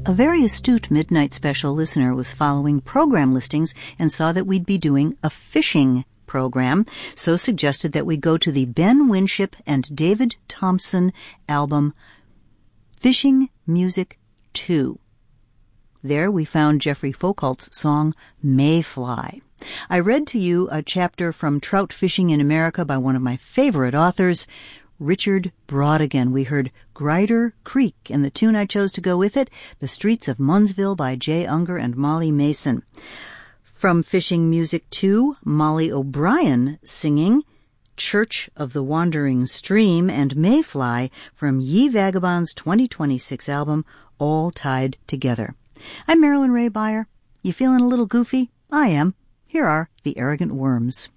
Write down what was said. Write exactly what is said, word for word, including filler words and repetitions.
A very astute Midnight Special listener was following program listings and saw that we'd be doing a fishing program, so suggested that we go to the Ben Winship and David Thompson album, Fishing Music two. There we found Jeffrey Foucault's song, Mayfly. I read to you a chapter from Trout Fishing in America by one of my favorite authors, Richard Brautigan. We heard Grider Creek, and the tune I chose to go with it, The Streets of Munnsville by Jay Unger and Molly Mason. From Fishing Music two, Molly O'Brien singing Church of the Wandering Stream and Mayfly from Ye Vagabonds' twenty twenty-six album, All Tied Together. I'm Marilyn Ray Beyer. You feeling a little goofy? I am. Here are the Arrogant Worms.